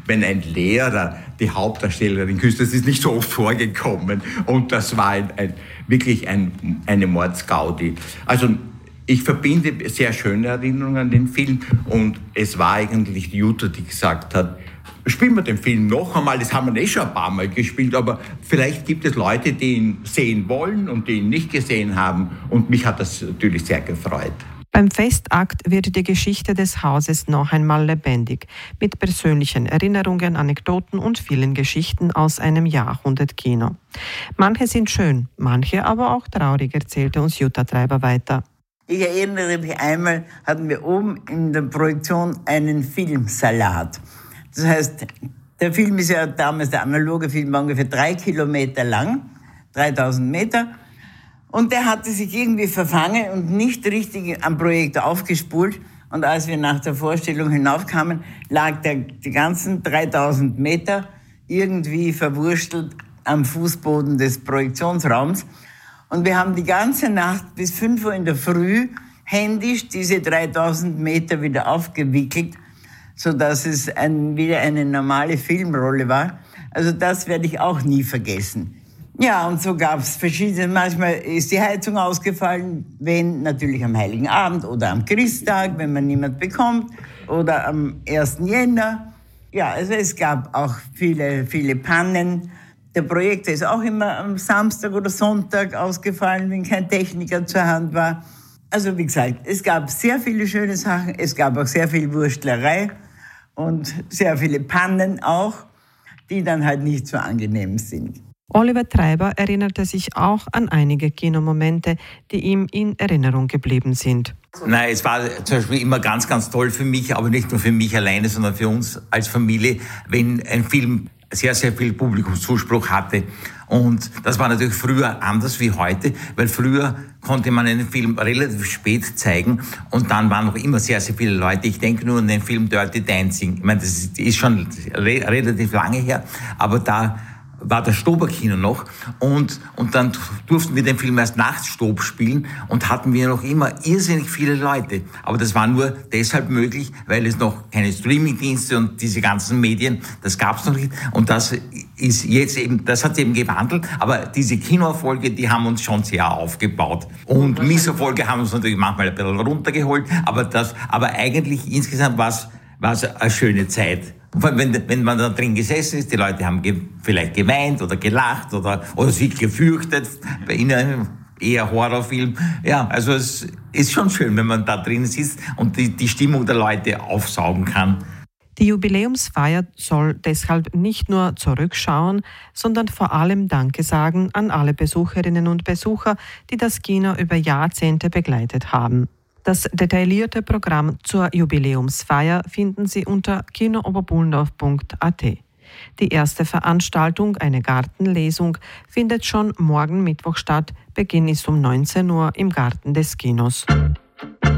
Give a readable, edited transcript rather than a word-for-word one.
wenn ein Lehrer die Hauptdarstellerin küsst. Das ist nicht so oft vorgekommen und das war wirklich eine Mordsgaudi. Also ich verbinde sehr schöne Erinnerungen an den Film und es war eigentlich die Jutta, die gesagt hat, spielen wir den Film noch einmal, das haben wir schon ein paar Mal gespielt, aber vielleicht gibt es Leute, die ihn sehen wollen und die ihn nicht gesehen haben und mich hat das natürlich sehr gefreut. Beim Festakt wird die Geschichte des Hauses noch einmal lebendig, mit persönlichen Erinnerungen, Anekdoten und vielen Geschichten aus einem Jahrhundert-Kino. Manche sind schön, manche aber auch traurig, erzählte uns Jutta Treiber weiter. Ich erinnere mich, einmal hatten wir oben in der Projektion einen Filmsalat. Das heißt, der Film ist ja damals, der analoge Film war ungefähr 3 Kilometer lang, 3000 Meter. Und der hatte sich irgendwie verfangen und nicht richtig am Projektor aufgespult. Und als wir nach der Vorstellung hinaufkamen, lag die ganzen 3000 Meter irgendwie verwurstelt am Fußboden des Projektionsraums. Und wir haben die ganze Nacht bis 5 Uhr in der Früh händisch diese 3000 Meter wieder aufgewickelt, sodass es wieder eine normale Filmrolle war. Also das werde ich auch nie vergessen. Ja, und so gab es verschiedene, manchmal ist die Heizung ausgefallen, wenn natürlich am Heiligen Abend oder am Christtag, wenn man niemand bekommt, oder am 1. Jänner. Ja, also es gab auch viele, viele Pannen. Der Projektor ist auch immer am Samstag oder Sonntag ausgefallen, wenn kein Techniker zur Hand war. Also wie gesagt, es gab sehr viele schöne Sachen, es gab auch sehr viel Wurstlerei und sehr viele Pannen auch, die dann halt nicht so angenehm sind. Oliver Treiber erinnerte sich auch an einige Kinomomente, die ihm in Erinnerung geblieben sind. Nein, es war zum Beispiel immer ganz, ganz toll für mich, aber nicht nur für mich alleine, sondern für uns als Familie, wenn ein Film sehr, sehr viel Publikumszuspruch hatte. Und das war natürlich früher anders wie heute, weil früher konnte man einen Film relativ spät zeigen und dann waren noch immer sehr, sehr viele Leute. Ich denke nur an den Film Dirty Dancing. Ich meine, das ist schon relativ lange her, aber da war das Stober-Kino noch und dann durften wir den Film erst nachts Stob spielen und hatten wir noch immer irrsinnig viele Leute. Aber das war nur deshalb möglich, weil es noch keine Streamingdienste und diese ganzen Medien, das gab es noch nicht. Und das ist jetzt eben, das hat sich eben gewandelt. Aber diese Kinoerfolge, die haben uns schon sehr aufgebaut. Und Misserfolge haben uns natürlich manchmal ein bisschen runtergeholt. Aber eigentlich insgesamt war es eine schöne Zeit. Wenn man da drin gesessen ist, die Leute haben vielleicht geweint oder gelacht oder sich gefürchtet, in einem eher Horrorfilm. Ja, also es ist schon schön, wenn man da drin sitzt und die Stimmung der Leute aufsaugen kann. Die Jubiläumsfeier soll deshalb nicht nur zurückschauen, sondern vor allem Danke sagen an alle Besucherinnen und Besucher, die das Kino über Jahrzehnte begleitet haben. Das detaillierte Programm zur Jubiläumsfeier finden Sie unter kinooberbulndorf.at. Die erste Veranstaltung, eine Gartenlesung, findet schon morgen Mittwoch statt. Beginn ist um 19 Uhr im Garten des Kinos.